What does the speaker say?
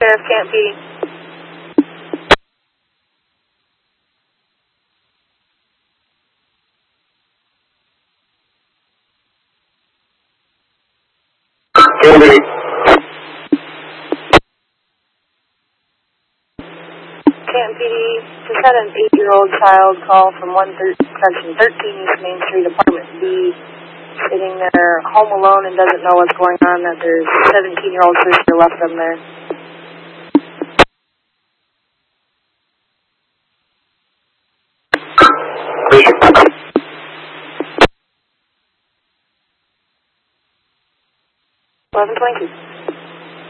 Sheriff Camp PD. Camp PD just had an 8-year-old child call from section 13 East Main Street, Apartment B, sitting there home alone and doesn't know what's going on, that there's a 17-year-old sister left them there. Section 22.